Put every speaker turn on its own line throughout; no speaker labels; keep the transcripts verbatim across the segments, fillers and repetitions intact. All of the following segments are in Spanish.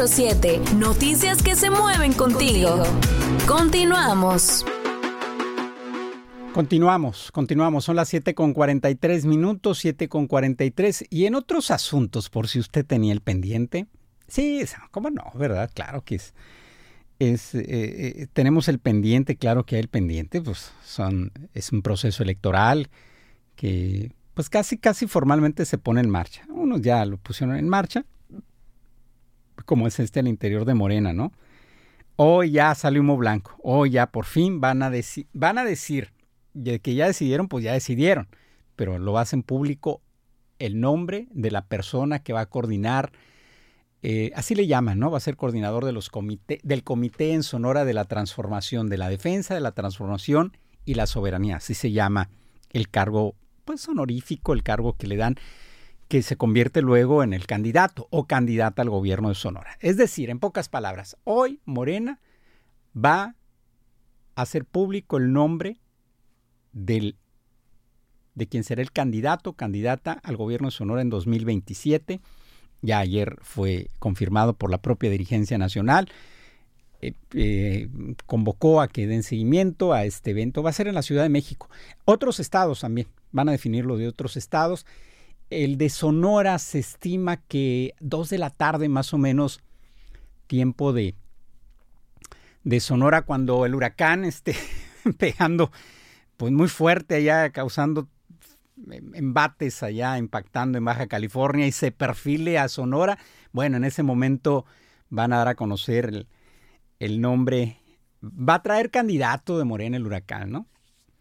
cuatro siete. Noticias que se mueven contigo. contigo. Continuamos.
Continuamos, continuamos. Son las siete con cuarenta y tres minutos, siete con cuarenta y tres. Y en otros asuntos, por si usted tenía el pendiente. Sí, cómo no, ¿verdad? Claro que es. es eh, eh, tenemos el pendiente, claro que hay el pendiente. Pues son, es un proceso electoral que pues casi, casi formalmente se pone en marcha. Unos ya lo pusieron en marcha, como es este al interior de Morena, ¿no? Hoy ya sale humo blanco. Hoy ya por fin van a, deci- van a decir... Y que ya decidieron, pues ya decidieron, pero lo hacen público el nombre de la persona que va a coordinar, eh, así le llaman, ¿no? Va a ser coordinador de los comité, del Comité en Sonora de la Transformación, de la Defensa de la Transformación y la Soberanía. Así se llama el cargo, pues honorífico, el cargo que le dan, que se convierte luego en el candidato o candidata al gobierno de Sonora. Es decir, en pocas palabras, hoy Morena va a hacer público el nombre Del, de quien será el candidato, candidata al gobierno de Sonora en dos mil veintisiete. Ya ayer fue confirmado por la propia dirigencia nacional. Eh, eh, convocó a que den seguimiento a este evento. Va a ser en la Ciudad de México. Otros estados también, van a definirlo de otros estados. El de Sonora se estima que dos de la tarde más o menos, tiempo de, de Sonora, cuando el huracán esté pegando pues muy fuerte allá, causando embates allá, impactando en Baja California y se perfile a Sonora. Bueno, en ese momento van a dar a conocer el, el nombre. Va a traer candidato de Morena el huracán, ¿no?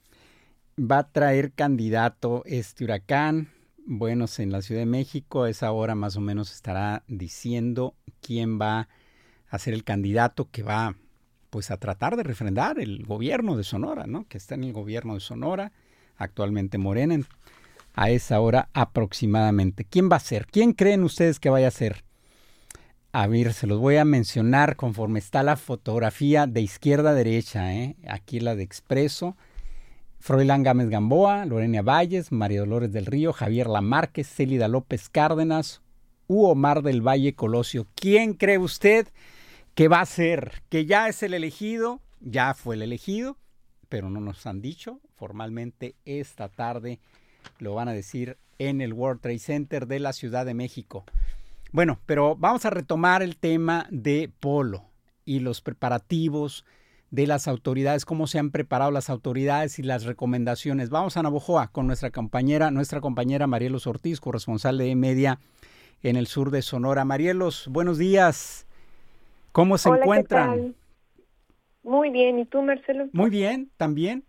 Va a traer candidato este huracán. Bueno, en la Ciudad de México a esa hora más o menos estará diciendo quién va a ser el candidato que va pues a tratar de refrendar el gobierno de Sonora, ¿no? Que está en el gobierno de Sonora, actualmente Morena, a esa hora aproximadamente. ¿Quién va a ser? ¿Quién creen ustedes que vaya a ser? A ver, se los voy a mencionar conforme está la fotografía de izquierda a derecha, ¿eh? Aquí la de Expreso. Froilán Gámez Gamboa, Lorena Valles, María Dolores del Río, Javier Lamárquez, Célida López Cárdenas, u Omar del Valle Colosio. ¿Quién cree usted que va a ser? Que ya es el elegido, ya fue el elegido, pero no nos han dicho. Formalmente esta tarde lo van a decir en el World Trade Center de la Ciudad de México. Bueno, pero vamos a retomar el tema de Polo y los preparativos de las autoridades, cómo se han preparado las autoridades y las recomendaciones. Vamos a Navojoa con nuestra compañera, nuestra compañera Marielos Ortiz, corresponsal de E-Media en el sur de Sonora. Marielos, buenos días. ¿Cómo se
Hola,
encuentran?
¿qué tal? Muy bien, ¿y tú, Marcelo?
Muy bien, también.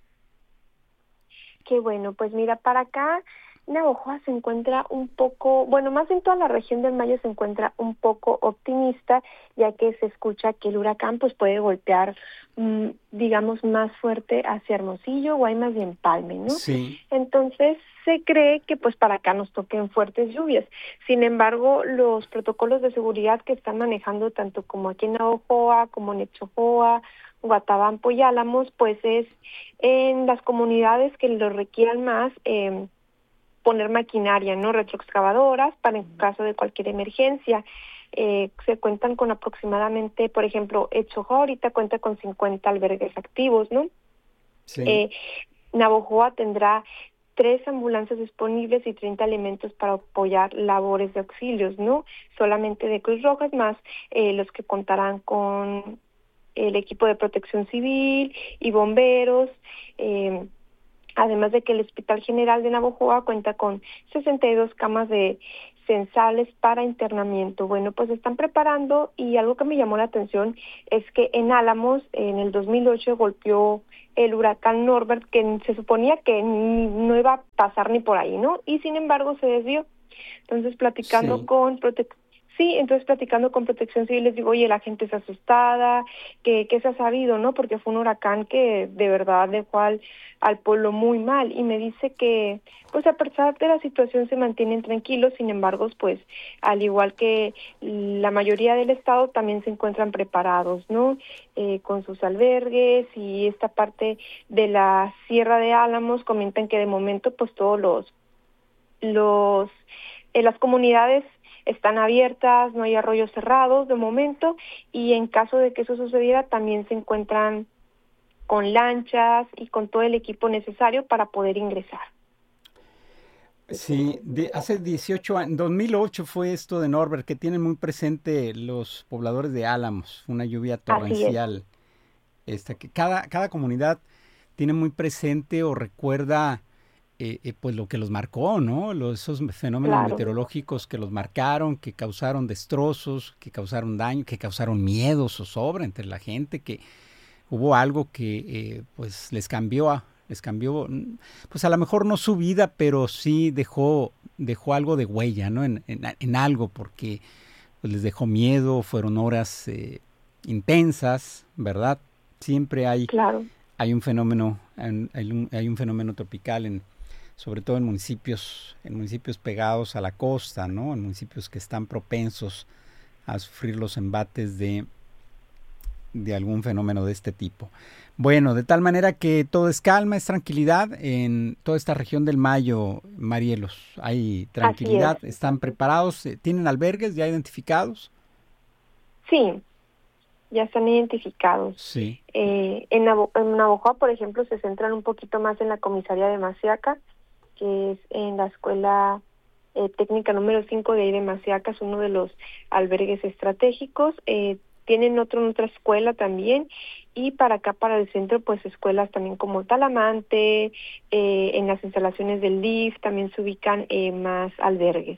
Qué bueno, pues mira, para acá Navojoa se encuentra un poco, bueno, más bien toda la región del Mayo se encuentra un poco optimista, ya que se escucha que el huracán pues puede golpear, mmm, digamos, más fuerte hacia Hermosillo, Guaymas y Empalme, ¿no?
Sí.
Entonces se cree que pues para acá nos toquen fuertes lluvias. Sin embargo, los protocolos de seguridad que están manejando tanto como aquí en Navojoa, como en Etzojoa, Guatabampo y Álamos, pues es en las comunidades que lo requieran más, eh, poner maquinaria, ¿no? Retroexcavadoras para en caso de cualquier emergencia. Eh, se cuentan con aproximadamente, por ejemplo, Etzojoa ahorita cuenta con cincuenta albergues activos, ¿no?
Sí.
Eh, Navojoa tendrá tres ambulancias disponibles y treinta elementos para apoyar labores de auxilios, ¿no? Solamente de Cruz Roja, más eh, los que contarán con el equipo de protección civil y bomberos, eh, además de que el Hospital General de Navojoa cuenta con sesenta y dos camas de censables para internamiento. Bueno, pues están preparando, y algo que me llamó la atención es que en Álamos, en el dos mil ocho, golpeó el huracán Norbert, que se suponía que no iba a pasar ni por ahí, ¿no? Y sin embargo se desvió. Entonces, platicando
Sí.
con Protección Sí, entonces platicando con Protección Civil les digo, oye, la gente está asustada, que, que se ha sabido, ¿no? Porque fue un huracán que de verdad dejó al, al pueblo muy mal, y me dice que, pues a pesar de la situación se mantienen tranquilos, sin embargo, pues al igual que la mayoría del estado también se encuentran preparados, ¿no? Eh, con sus albergues, y esta parte de la Sierra de Álamos comentan que de momento pues todos los, los, eh, las comunidades están abiertas, no hay arroyos cerrados de momento, y en caso de que eso sucediera también se encuentran con lanchas y con todo el equipo necesario para poder ingresar.
Sí, de, hace dieciocho años, dos mil ocho fue esto de Norbert, que tienen muy presente los pobladores de Álamos, una lluvia torrencial. Esta, que cada, cada comunidad tiene muy presente o recuerda eh, eh, pues lo que los marcó, ¿no? Los, esos fenómenos claro. meteorológicos que los marcaron, que causaron destrozos, que causaron daño, que causaron miedo, zozobra entre la gente, que hubo algo que eh, pues les cambió a les cambió, pues a lo mejor no su vida, pero sí dejó, dejó algo de huella, ¿no? En, en, en algo, porque pues, les dejó miedo, fueron horas eh, intensas, ¿verdad? Siempre hay,
claro.
hay un fenómeno, hay un, hay un fenómeno tropical, en, sobre todo en municipios, en municipios pegados a la costa, ¿no? En municipios que están propensos a sufrir los embates de, de algún fenómeno de este tipo. Bueno, de tal manera que todo es calma, es tranquilidad en toda esta región del Mayo, Marielos. Hay tranquilidad, están preparados, ¿tienen albergues ya identificados?
Sí, ya están identificados.
Sí.
Eh, en, Navo, en Navojoa, por ejemplo, se centran un poquito más en la comisaría de Masiaca, que es en la escuela eh, técnica número cinco de ahí de Masiaca, es uno de los albergues estratégicos. Eh, tienen otro en otra escuela también, y para acá, para el centro, pues escuelas también como Talamante, eh, en las instalaciones del D I F también se ubican eh, más albergues.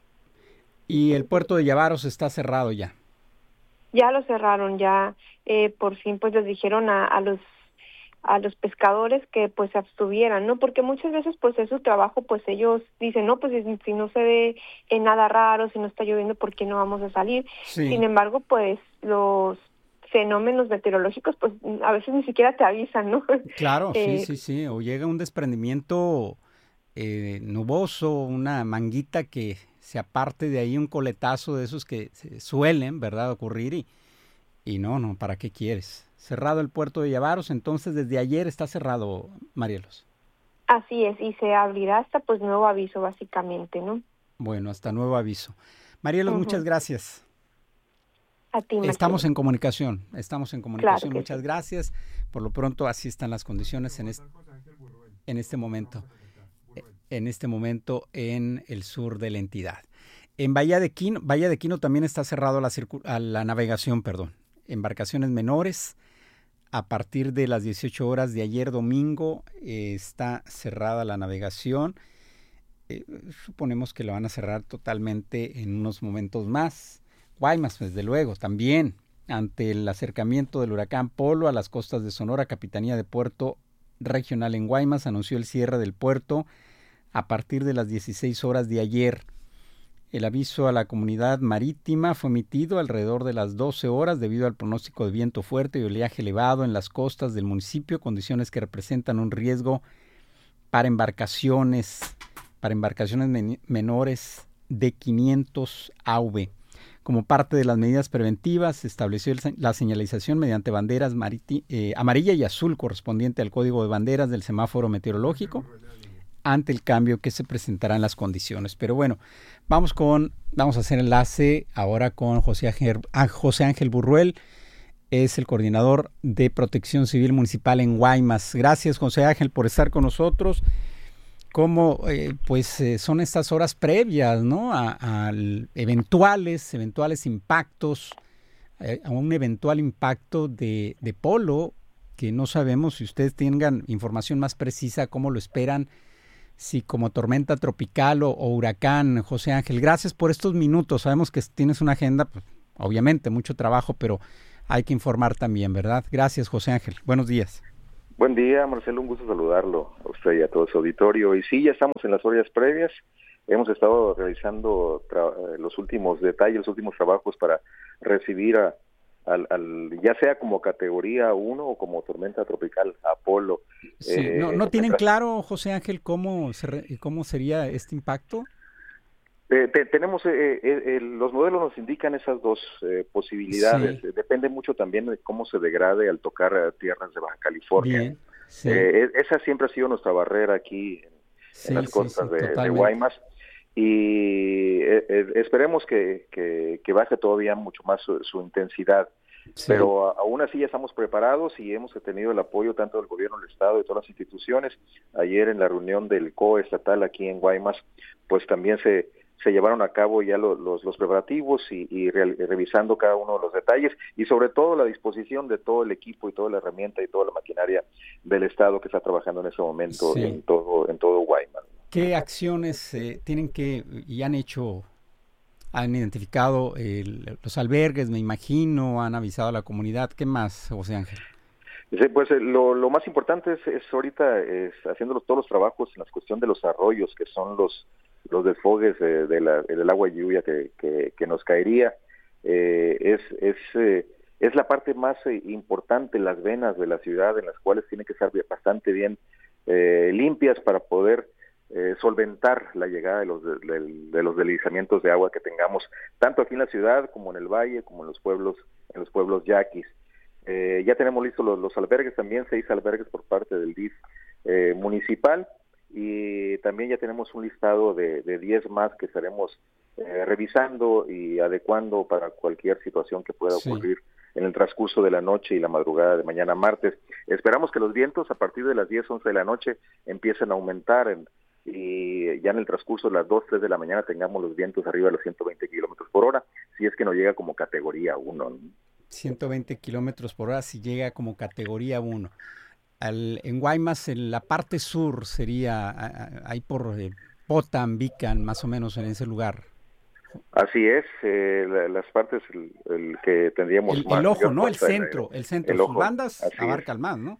¿Y el puerto de Llavaros está cerrado ya?
Ya lo cerraron, ya eh, por fin pues les dijeron a, a los a los pescadores que pues se abstuvieran, ¿no? Porque muchas veces pues es su trabajo, pues ellos dicen, no, pues si, si no se ve eh, nada raro, si no está lloviendo, ¿por qué no vamos a salir?
Sí.
Sin embargo, pues los fenómenos meteorológicos pues a veces ni siquiera te avisan, ¿no?
Claro,
eh,
sí, sí, sí, o llega un desprendimiento eh, nuboso, una manguita que se aparte de ahí, un coletazo de esos que se suelen, ¿verdad?, ocurrir y, y no, no, ¿para qué quieres? Cerrado el puerto de Llavaros, entonces desde ayer está cerrado, Marielos.
Así es, y se abrirá hasta pues nuevo aviso básicamente, ¿no?
Bueno, hasta nuevo aviso. Marielos, uh-huh. muchas gracias.
A ti, Martín.
Estamos en comunicación, estamos en comunicación,
claro
muchas
sí.
gracias. Por lo pronto así están las condiciones en este, en este momento, en este momento en el sur de la entidad. En Bahía de Quino, Bahía de Quino también está cerrado a la, circu- a la navegación, perdón. Embarcaciones menores, a partir de las dieciocho horas de ayer domingo eh, está cerrada la navegación. Eh, suponemos que lo van a cerrar totalmente en unos momentos más. Guaymas, desde luego, también, ante el acercamiento del huracán Polo a las costas de Sonora, Capitanía de Puerto Regional en Guaymas anunció el cierre del puerto a partir de las dieciséis horas de ayer. El aviso a la comunidad marítima fue emitido alrededor de las doce horas debido al pronóstico de viento fuerte y oleaje elevado en las costas del municipio, condiciones que representan un riesgo para embarcaciones, para embarcaciones men- menores de quinientos A V. Como parte de las medidas preventivas, se estableció el, la señalización mediante banderas mariti- eh, amarilla y azul correspondiente al código de banderas del semáforo meteorológico ante el cambio que se presentará en las condiciones. Pero bueno, vamos con, vamos a hacer enlace ahora con José Ángel, José Ángel Burruel, es el coordinador de Protección Civil Municipal en Guaymas. Gracias, José Ángel, por estar con nosotros. ¿Cómo eh, pues eh, son estas horas previas, ¿no? A, a eventuales, eventuales impactos, eh, a un eventual impacto de, de Polo, que no sabemos si ustedes tengan información más precisa, cómo lo esperan, si como tormenta tropical o, o huracán. José Ángel, gracias por estos minutos. Sabemos que tienes una agenda, pues, obviamente, mucho trabajo, pero hay que informar también, ¿verdad? Gracias, José Ángel. Buenos días.
Buen día, Marcelo, un gusto saludarlo a usted y a todo su auditorio. Y sí, ya estamos en las horas previas. Hemos estado realizando tra- los últimos detalles, los últimos trabajos para recibir a, al, al ya sea como categoría uno o como tormenta tropical Apolo.
Sí, eh, ¿no, ¿no tienen claro, José Ángel, cómo, se re, cómo sería este impacto?
Eh, te, tenemos, eh, eh, los modelos nos indican esas dos eh, posibilidades. Sí. Depende mucho también de cómo se degrade al tocar eh, tierras de Baja California.
Bien, sí.
eh, esa siempre ha sido nuestra barrera aquí en, sí, en las costas sí, sí, de, de Guaymas. y eh, eh, esperemos que, que, que baje todavía mucho más su, su intensidad. Sí. Pero a, aún así ya estamos preparados y hemos tenido el apoyo tanto del gobierno del estado y de todas las instituciones. Ayer en la reunión del C O E estatal aquí en Guaymas, pues también se, se llevaron a cabo ya lo, los, los preparativos y, y re, revisando cada uno de los detalles y sobre todo la disposición de todo el equipo y toda la herramienta y toda la maquinaria del estado que está trabajando en ese momento sí. en todo en todo Guaymas.
¿Qué acciones eh, tienen que y han hecho? Han identificado el, los albergues, me imagino, han avisado a la comunidad. ¿Qué más, José Ángel?
Sí, pues eh, lo, lo más importante es, es ahorita es haciendo todos los trabajos en la cuestión de los arroyos, que son los los desfogues eh, de la, del agua de lluvia que, que, que nos caería. Eh, es es eh, es la parte más eh, importante, las venas de la ciudad, en las cuales tienen que estar bastante bien eh, limpias para poder Eh, solventar la llegada de los de, de, de los deslizamientos de agua que tengamos tanto aquí en la ciudad como en el valle como en los pueblos en los pueblos yaquis. Eh, ya tenemos listos los, los albergues, también seis albergues por parte del D I F eh, municipal y también ya tenemos un listado de, de diez más que estaremos eh, revisando y adecuando para cualquier situación que pueda ocurrir sí. en el transcurso de la noche y la madrugada de mañana martes. Esperamos que los vientos a partir de las diez, once de la noche empiecen a aumentar en y ya en el transcurso de las dos, tres de la mañana tengamos los vientos arriba de los ciento veinte kilómetros por hora, si es que no llega como categoría uno. ¿no?
ciento veinte kilómetros por hora si llega como categoría uno. Al, en Guaymas, en la parte sur sería, ahí por eh, Potan, Bican, más o menos en ese lugar.
Así es, eh, la, las partes el, el que tendríamos
el,
más.
El ojo, ¿no? El centro, el, el centro. El Sus bandas abarcan más, ¿no?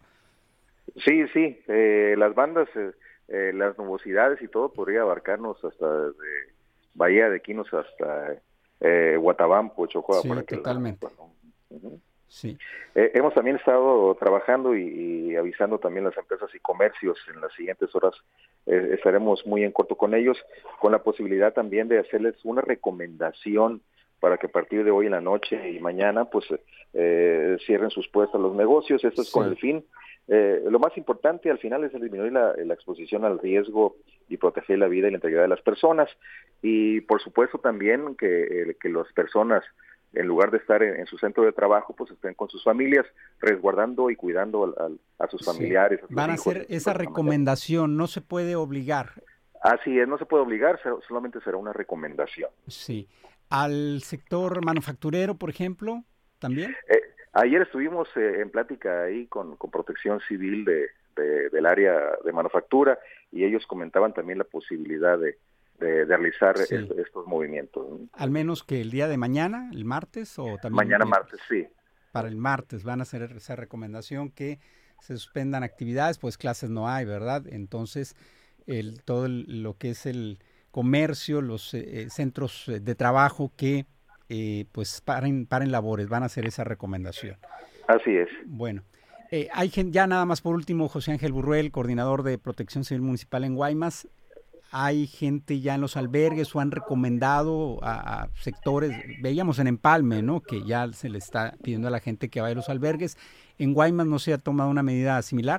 Sí, sí, eh, las bandas... Eh, Eh, las nubosidades y todo podría abarcarnos hasta desde Bahía de Quinos hasta eh, Guatabampo, Chocoa.
Sí,
por aquel
totalmente.
lado, ¿no? uh-huh.
Sí.
Eh, hemos también estado trabajando y, y avisando también a las empresas y comercios. En las siguientes horas eh, estaremos muy en corto con ellos, con la posibilidad también de hacerles una recomendación para que a partir de hoy en la noche y mañana pues eh, cierren sus puestos los negocios. Esto es sí. con el fin. Eh, lo más importante al final es disminuir la, la exposición al riesgo y proteger la vida y la integridad de las personas y por supuesto también que, eh, que las personas en lugar de estar en, en su centro de trabajo pues estén con sus familias resguardando y cuidando a, a, a sus familiares.
Sí. A sus Van hijos, a hacer esa recomendación, no se puede obligar.
Así es, no se puede obligar, solamente será una recomendación.
Sí. ¿Al sector manufacturero, por ejemplo, también?
Eh, Ayer estuvimos eh, en plática ahí con, con Protección Civil de, de, del área de manufactura y ellos comentaban también la posibilidad de, de, de realizar sí. est, estos movimientos. ¿no?
Al menos que el día de mañana, el martes, o también...
Mañana el, martes, sí.
Para el martes van a hacer esa recomendación que se suspendan actividades, pues clases no hay, ¿verdad? Entonces, el, todo el, lo que es el comercio, los eh, centros de trabajo que... Eh, pues paren, paren labores, van a hacer esa recomendación.
Así es.
Bueno, eh, hay gente, ya nada más por último, José Ángel Burruel, coordinador de Protección Civil Municipal en Guaymas, hay gente ya en los albergues o han recomendado a, a sectores, veíamos en Empalme, ¿no? Que ya se le está pidiendo a la gente que vaya a los albergues. ¿En Guaymas no se ha tomado una medida similar?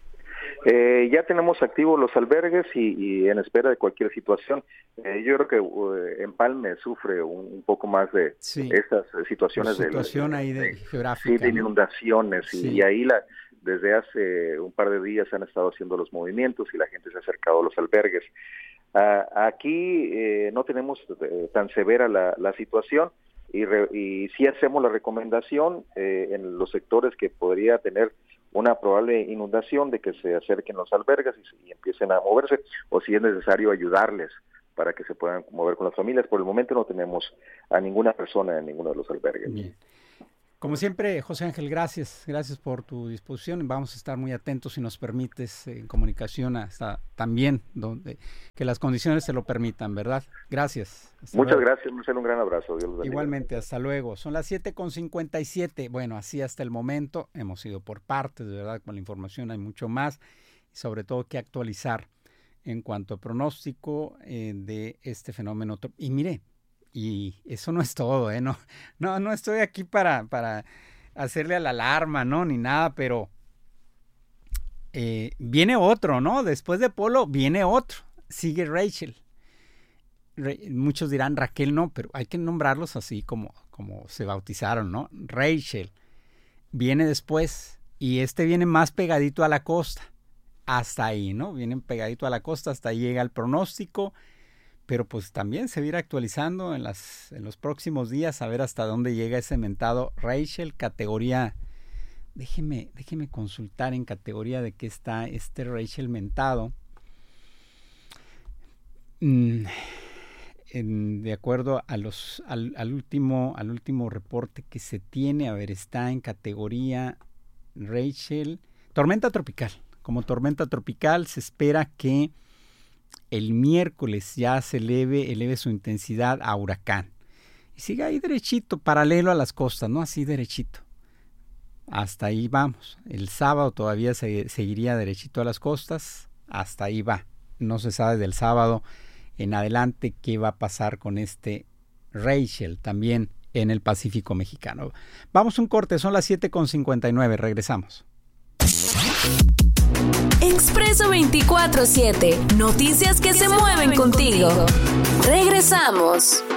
Eh, ya tenemos activos los albergues y, y en espera de cualquier situación. Eh, yo creo que uh, Empalme sufre un, un poco más de sí. estas uh, situaciones
la situación
de,
ahí de, de geográfica,
sí, de
¿no?
inundaciones
sí.
y, y ahí la desde hace un par de días se han estado haciendo los movimientos y la gente se ha acercado a los albergues. Uh, aquí eh, no tenemos eh, tan severa la, la situación y, re, y sí hacemos la recomendación eh, en los sectores que podría tener una probable inundación de que se acerquen los albergues y, y empiecen a moverse o si es necesario ayudarles para que se puedan mover con las familias. Por el momento no tenemos a ninguna persona en ninguno de los albergues.
Bien. Como siempre, José Ángel, gracias. Gracias por tu disposición. Vamos a estar muy atentos si nos permites en comunicación hasta también donde que las condiciones se lo permitan, ¿verdad? Gracias.
Hasta Muchas luego. Gracias, Marcelo. Un gran abrazo. Dios los bendiga.
Igualmente, hasta luego. Son las siete con cincuenta y siete. Bueno, así hasta el momento. Hemos ido por partes, de verdad, con la información hay mucho más y sobre todo que actualizar en cuanto a pronóstico eh, de este fenómeno. Y mire, y eso no es todo, ¿eh? No, no, no estoy aquí para, para hacerle a la alarma, ¿no? Ni nada, pero eh, viene otro, ¿no? Después de Polo viene otro. Sigue Rachel. muchos dirán Raquel no, pero hay que nombrarlos así como, como se bautizaron, ¿no? Rachel viene después y este viene más pegadito a la costa. Hasta ahí, ¿no? Vienen pegadito a la costa, hasta ahí llega el pronóstico, pero pues también se va a ir actualizando en, las, en los próximos días a ver hasta dónde llega ese mentado Rachel, categoría, déjeme, déjeme consultar en categoría de qué está este Rachel mentado. Mm, en, de acuerdo a los, al, al, último, al último reporte que se tiene, a ver, está en categoría Rachel, tormenta tropical. Como tormenta tropical se espera que el miércoles ya se eleve, eleve su intensidad a huracán. Y siga ahí derechito, paralelo a las costas, ¿no? Así derechito. Hasta ahí vamos. El sábado todavía se, seguiría derechito a las costas. Hasta ahí va. No se sabe del sábado en adelante qué va a pasar con este Rachel también en el Pacífico mexicano. Vamos a un corte, son las siete con cincuenta y nueve. Regresamos.
Expreso veinticuatro siete. Noticias que se mueven contigo. Regresamos.